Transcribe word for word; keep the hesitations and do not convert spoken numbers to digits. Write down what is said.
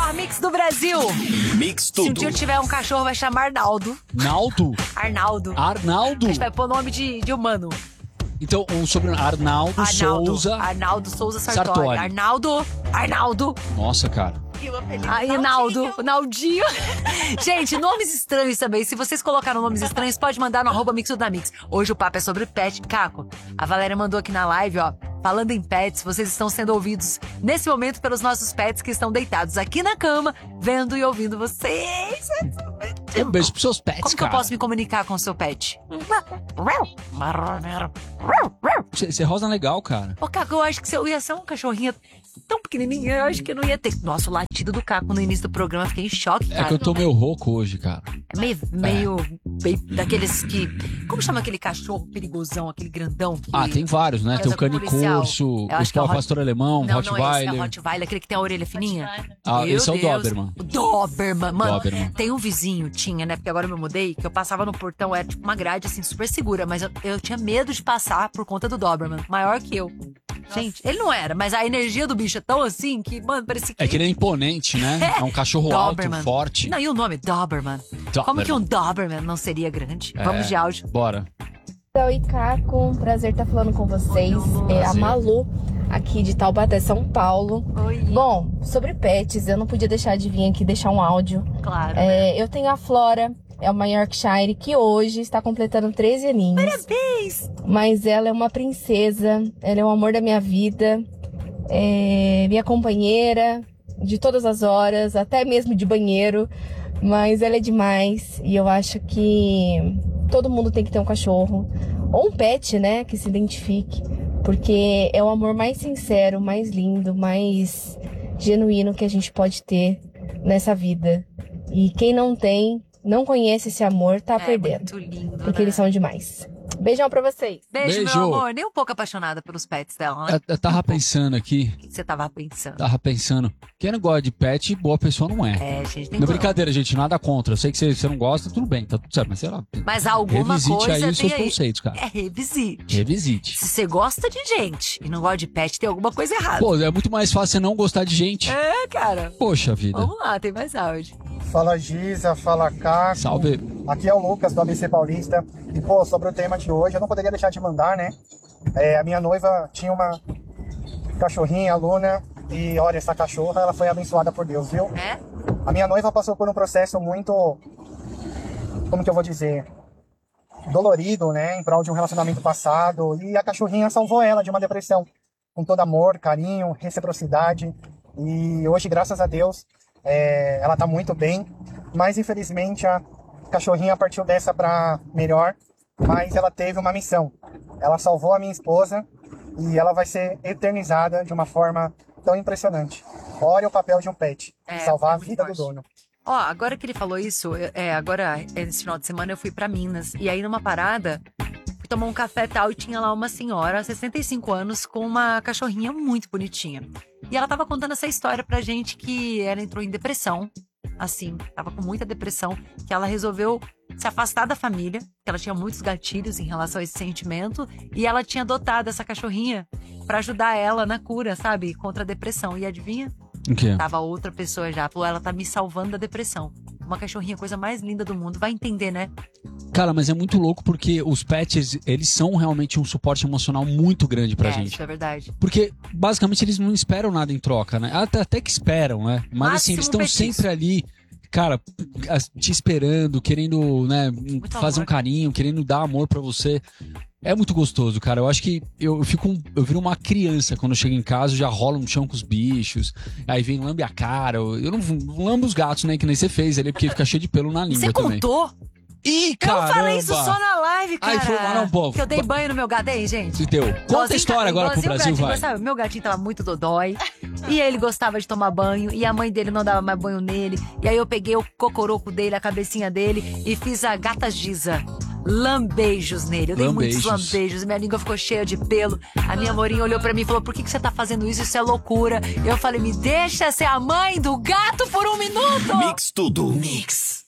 melhor mix do Brasil. Mix tudo. Se um dia eu tiver um cachorro, vai chamar Arnaldo. Naldo? Arnaldo. Arnaldo? A gente vai pôr nome de, de humano. Então, um sobrenome Arnaldo, Arnaldo Souza. Arnaldo Souza Sartori. Sartori. Arnaldo. Arnaldo. Nossa, cara. Aí, Naldo, Naldinho. Gente, nomes estranhos também. Se vocês colocaram nomes estranhos, pode mandar no arroba Mix da Mix. Hoje o papo é sobre pet. Caco, a Valéria mandou aqui na live, ó. Falando em pets, vocês estão sendo ouvidos nesse momento pelos nossos pets que estão deitados aqui na cama, vendo e ouvindo vocês. Um beijo pros seus pets, Como que cara. eu posso me comunicar com o seu pet? Você rosa legal, cara. Ô, Caco, eu acho que eu ia ser um cachorrinho tão pequenininho, eu acho que eu não ia ter. Nossa, o latido do Caco no início do programa, eu fiquei em choque, cara. É que eu tô meio rouco hoje, cara. É meio, meio, meio daqueles que... Como chama aquele cachorro perigosão, aquele grandão? Que... Ah, tem vários, né? que Tem o anda com cane policial. corso, Eu o acho que é o Hot... Hot- pastor alemão, Não, Rottweiler. não é esse, é o Rottweiler, aquele que tem a orelha fininha. Ah, Meu esse é o Deus. Doberman. O Doberman, mano. Doberman. Tem um vizinho, tinha, né? Porque agora eu me mudei, que eu passava no portão, era tipo uma grade, assim, super segura. Mas eu, eu tinha medo de passar por conta do Doberman. Maior que eu. Gente, ele não era, mas a energia do bicho é tão assim que, mano, parecia que... É que ele é imponente, né? É um cachorro Doberman. alto, forte. Não, e o nome? Doberman. Doberman. Como que um Doberman não seria grande? É. Vamos de áudio. Bora. Oi, Caco. Prazer estar falando com vocês. É a Malu, aqui de Taubaté, São Paulo. Oi. Bom, sobre pets, eu não podia deixar de vir aqui deixar um áudio. Claro. né? É, eu tenho a Flora, é uma Yorkshire, que hoje está completando treze aninhos. Parabéns! Mas ela é uma princesa, ela é o amor da minha vida, é minha companheira de todas as horas, até mesmo de banheiro. Mas ela é demais e eu acho que todo mundo tem que ter um cachorro ou um pet, né, que se identifique, porque é o amor mais sincero, mais lindo, mais genuíno que a gente pode ter nessa vida. E quem não tem, não conhece esse amor, tá É perdendo, muito lindo, porque né? eles são demais. Beijão pra vocês. Beijo, Beijo. meu amor. Nem um pouco apaixonada pelos pets dela, né? Eu, eu tava pensando aqui, O que você tava pensando? tava pensando. Quem não gosta de pet, boa pessoa não é. É, gente, tem Não, que- brincadeira, gente, nada contra. Eu sei que você, você não gosta, tudo bem, tá tudo certo, mas sei lá. Mas alguma Revisite coisa aí tem os seus aí. conceitos, cara. É, revisite. Revisite. Se você gosta de gente e não gosta de pet, tem alguma coisa errada. Pô, é muito mais fácil você não gostar de gente. É, cara. Poxa vida. Vamos lá, tem mais áudio. Fala Giza, fala Caco. Salve. Aqui é o Lucas do A B C Paulista. E pô, sobre o tema de hoje, eu não poderia deixar de mandar, né? É, a minha noiva tinha uma cachorrinha, a Luna, e olha, essa cachorra, ela foi abençoada por Deus, viu? É? A minha noiva passou por um processo muito, como que eu vou dizer, dolorido, né? Em prol de um relacionamento passado. E a cachorrinha salvou ela de uma depressão. Com todo amor, carinho, reciprocidade. E hoje, graças a Deus, é, ela tá muito bem. Mas, infelizmente, a cachorrinha partiu dessa pra melhor. Mas ela teve uma missão. Ela salvou a minha esposa e ela vai ser eternizada de uma forma tão impressionante. Olha o papel de um pet. É, salvar é a muito vida forte. do dono. Ó, agora que ele falou isso, eu- é, agora, esse final de semana eu fui pra Minas. E aí, numa parada, fui tomar um café e tal, e tinha lá uma senhora, sessenta e cinco anos, com uma cachorrinha muito bonitinha. E ela tava contando essa história pra gente que ela entrou em depressão, assim, tava com muita depressão, que ela resolveu se afastar da família, que ela tinha muitos gatilhos em relação a esse sentimento, e ela tinha adotado essa cachorrinha pra ajudar ela na cura, sabe, contra a depressão. E adivinha? O quê? Tava outra pessoa já, falou, ela tá me salvando da depressão. Uma cachorrinha, coisa mais linda do mundo. Vai entender, né? Cara, mas é muito louco porque os pets, eles são realmente um suporte emocional muito grande pra é, gente. isso é verdade. Porque, basicamente, eles não esperam nada em troca, né? Até, até que esperam, né? Mas, assim, Máximo eles estão petisco. sempre ali, cara, as- te esperando, querendo, né, fazer amor. um carinho, querendo dar amor pra você. É muito gostoso, cara. Eu acho que eu fico, um- eu viro uma criança quando eu chego em casa, eu já rolo no chão com os bichos, aí vem lambe a cara. Eu eu não, não lambo os gatos, né, que nem você fez ali, porque fica cheio de pelo na língua Você também. contou? Ih, Eu caramba! não falei isso só na live, cara. Ai, foi mal, não, pô. Que eu dei banho no meu gato. Ei, gente. Se deu. Conta a Igualzinho história ca- agora pro igualzinho o Brasil, gatinho vai. gostava. Meu gatinho tava muito dodói. E ele gostava de tomar banho. E a mãe dele não dava mais banho nele. E aí eu peguei o cocoroco dele, a cabecinha dele, e fiz a gata Giza. Lambeijos nele. Eu dei Lambejos. muitos lambejos. Minha língua ficou cheia de pelo. A minha amorinha olhou pra mim e falou: por que, que você tá fazendo isso? Isso é loucura. Eu falei: me deixa ser a mãe do gato por um minuto. Mix tudo. Mix.